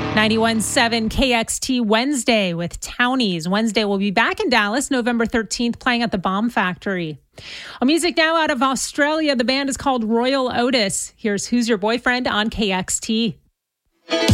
91.7 KXT Wednesday with Townies. Wednesday will be back in Dallas November 13th playing at the Bomb Factory. Music now out of Australia. The band is called Royal Otis. Here's Who's Your Boyfriend on KXT.